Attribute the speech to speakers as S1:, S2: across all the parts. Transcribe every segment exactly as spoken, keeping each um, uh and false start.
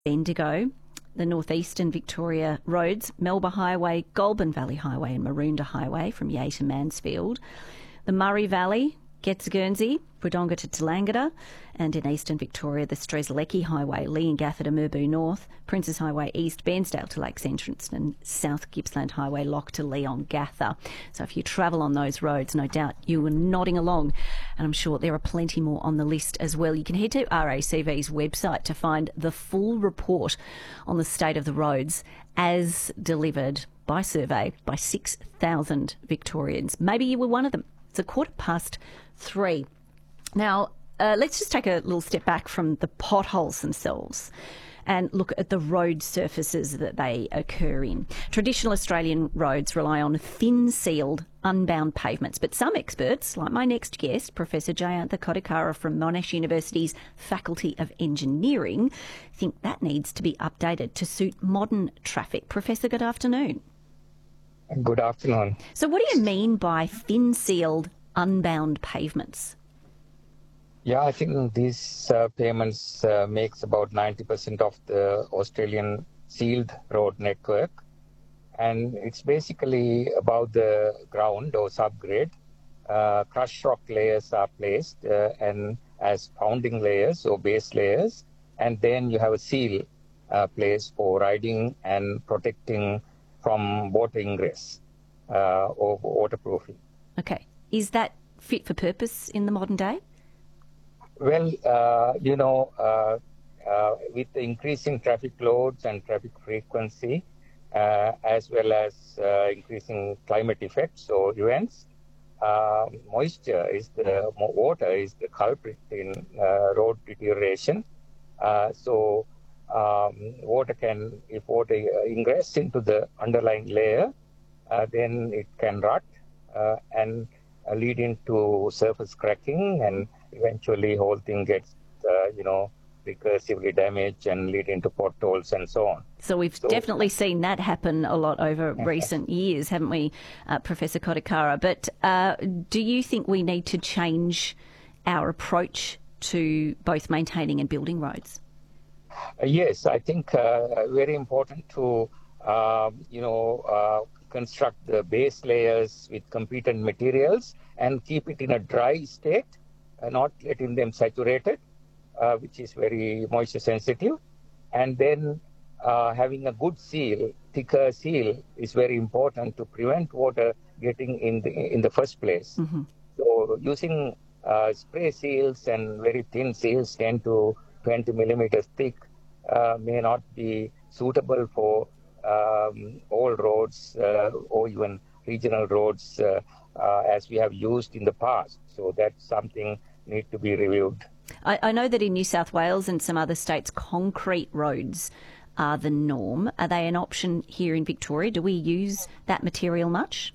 S1: Bendigo, the northeastern Victoria roads, Melba Highway, Goulburn Valley Highway and Maroondah Highway from Yea to Mansfield, the Murray Valley, Getz Guernsey, Wodonga to Tallangatta, and in eastern Victoria, the Strzelecki Highway, Leongatha to Merbau North, Princes Highway East, Bairnsdale to Lakes Entrance, and South Gippsland Highway, Lock to Leongatha. So if you travel on those roads, no doubt you were nodding along, and I'm sure there are plenty more on the list as well. You can head to R A C V's website to find the full report on the state of the roads as delivered by survey by six thousand Victorians. Maybe you were one of them. It's a quarter past three. Now, uh, let's just take a little step back from the potholes themselves and look at the road surfaces that they occur in. Traditional Australian roads rely on thin-sealed, unbound pavements, but some experts, like my next guest, Professor Jayantha Kodikara from Monash University's Faculty of Engineering, think that needs to be updated to suit modern traffic. Professor, good afternoon.
S2: Good afternoon.
S1: So what do you mean by thin-sealed, unbound pavements?
S2: Yeah, I think these uh, pavements uh, makes about ninety percent of the Australian sealed road network. And it's basically above the ground or subgrade. Uh, crushed rock layers are placed uh, and as founding layers or base layers. And then you have a seal uh, placed for riding and protecting from water ingress uh, or waterproofing.
S1: Okay. Is that fit for purpose in the modern day?
S2: Well, uh, you know, uh, uh, with the increasing traffic loads and traffic frequency, uh, as well as uh, increasing climate effects or events, uh, moisture is the water is the culprit in uh, road deterioration. Uh, so um, water can, if water ingress into the underlying layer, uh, then it can rot uh, and uh, lead into surface cracking, and eventually whole thing gets, uh, you know, recursively damaged and lead into potholes and so on.
S1: So we've so, definitely seen that happen a lot over recent years, haven't we, uh, Professor Kodikara? But uh, do you think we need to change our approach to both maintaining and building roads?
S2: Uh, yes, I think uh, very important to, uh, you know, uh, construct the base layers with competent materials and keep it in a dry state, uh, not letting them saturated, uh, which is very moisture sensitive. And then uh, having a good seal, thicker seal, is very important to prevent water getting in the in the first place. Mm-hmm. So using uh, spray seals and very thin seals, ten to twenty millimeters thick, uh, may not be suitable for um, all roads uh, or even regional roads uh, uh, as we have used in the past. So that's something need to be reviewed.
S1: I, I know that in New South Wales and some other states, concrete roads are the norm. Are they an option here in Victoria? Do we use that material much?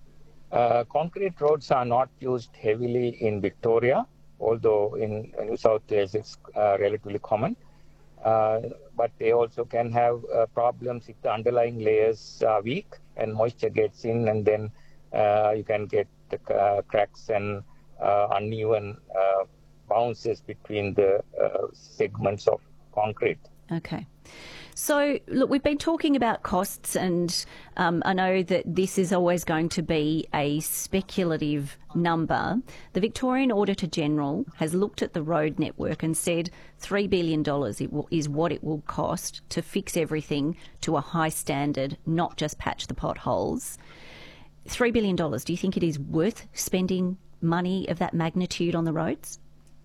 S2: Uh, concrete roads are not used heavily in Victoria, although in New South Wales it's uh, relatively common. Uh, but they also can have uh, problems if the underlying layers are weak and moisture gets in, and then uh, you can get the uh, cracks and uh, uneven uh, bounces between the uh, segments of concrete.
S1: Okay. So, look, we've been talking about costs, and um, I know that this is always going to be a speculative number. The Victorian Auditor-General has looked at the road network and said three billion dollars it will, is what it will cost to fix everything to a high standard, not just patch the potholes. three billion dollars, do you think it is worth spending money of that magnitude on the roads?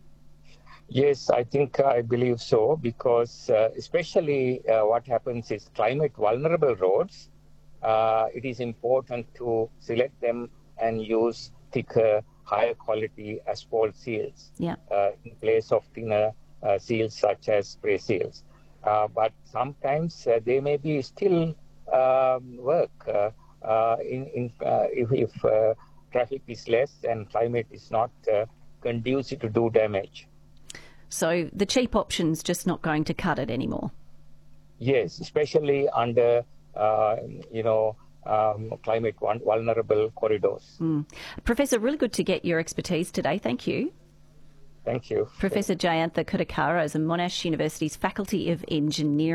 S2: Yes, I think I believe so, because uh, especially uh, what happens is climate vulnerable roads, uh, it is important to select them and use thicker, higher quality asphalt seals
S1: yeah.
S2: uh, in place of thinner uh, seals such as spray seals. Uh, but sometimes uh, they may be still um, work uh, uh, in, in uh, if, if uh, traffic is less and climate is not uh, conducive to do damage.
S1: So the cheap option's just not going to cut it anymore?
S2: Yes, especially under, uh, you know, um, climate vulnerable corridors.
S1: Mm. Professor, really good to get your expertise today. Thank you.
S2: Thank you.
S1: Professor Jayantha Kodakara is a Monash University's Faculty of Engineering.